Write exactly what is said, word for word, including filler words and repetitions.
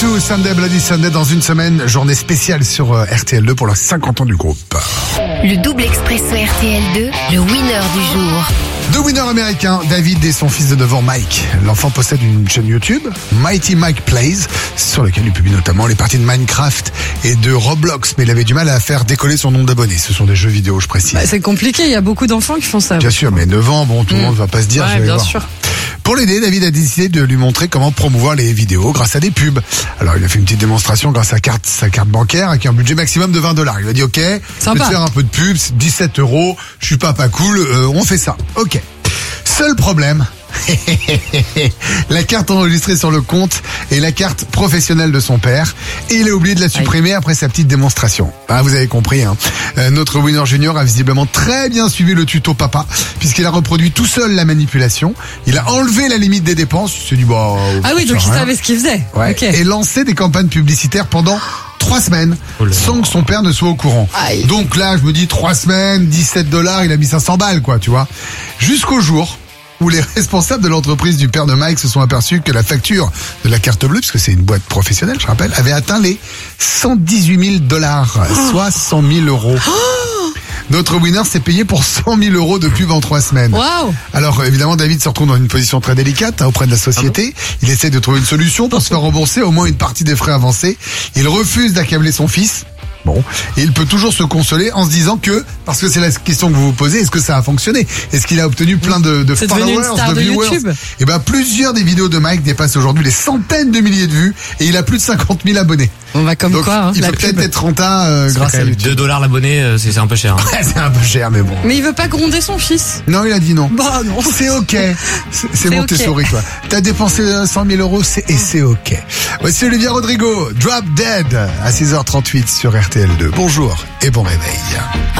two, Sunday Bloody Sunday, dans une semaine, journée spéciale sur euh, R T L deux pour les cinquante ans du groupe. Le double expresso R T L deux, le winner du jour. Deux winners américains, David et son fils de neuf ans, Mike. L'enfant possède une chaîne YouTube, Mighty Mike Plays, sur laquelle il publie notamment les parties de Minecraft et de Roblox, mais il avait du mal à faire décoller son nombre d'abonnés. Ce sont des jeux vidéo, je précise. Bah, c'est compliqué, il y a beaucoup d'enfants qui font ça. Bien sûr, mais neuf ans, bon, tout le mmh. monde va pas se dire, ouais, je vais bien voir. sûr. Pour l'aider, David a décidé de lui montrer comment promouvoir les vidéos grâce à des pubs. Alors, il a fait une petite démonstration grâce à carte, sa carte bancaire avec un budget maximum de vingt dollars. Il a dit, OK, Sympa. je vais te faire un peu de pub, c'est dix-sept euros, je suis papa cool, euh, on fait ça. OK. Seul problème, la carte enregistrée sur le compte est la carte professionnelle de son père et il a oublié de la supprimer Aïe. après sa petite démonstration. Ah, vous avez compris, hein. Euh, notre winner junior a visiblement très bien suivi le tuto papa puisqu'il a reproduit tout seul la manipulation. Il a enlevé la limite des dépenses. Il s'est dit, bah, ah oui, donc il savait ce qu'il faisait. Ouais. Okay. Et lancé des campagnes publicitaires pendant trois semaines oh sans que son père ne soit au courant. Aïe. Donc là, je me dis trois semaines, dix-sept dollars, il a mis cinq cents balles, quoi, tu vois. Jusqu'au jour où les responsables de l'entreprise du père de Mike se sont aperçus que la facture de la carte bleue, parce que c'est une boîte professionnelle, je rappelle, avait atteint les cent dix-huit mille dollars, oh. soit cent mille euros. Oh. Notre winner s'est payé pour cent mille euros de pub en trois semaines. Wow. Alors évidemment, David se retrouve dans une position très délicate hein, auprès de la société. Ah bon Il essaie de trouver une solution pour se faire rembourser au moins une partie des frais avancés. Il refuse d'accabler son fils. Bon, et il peut toujours se consoler en se disant que, parce que c'est la question que vous vous posez, est-ce que ça a fonctionné? Est-ce qu'il a obtenu plein de, de followers, de, de viewers? Et ben, plusieurs des vidéos de Mike dépassent aujourd'hui les centaines de milliers de vues et il a plus de cinquante mille abonnés. On va comme Donc, quoi, hein, il peut peut-être être rentable euh, grâce à YouTube. deux dollars l'abonné, euh, c'est, c'est un peu cher. Hein. Ouais, c'est un peu cher, mais bon. Mais il veut pas gronder son fils. Non, il a dit non. Bah non. C'est ok. C'est, c'est bon, okay. t'es souris, toi. T'as dépensé cent mille euros, c'est, et c'est ok. Voici Olivia Rodrigo, Drop Dead, à six heures trente-huit sur R T L deux. Bonjour et bon réveil.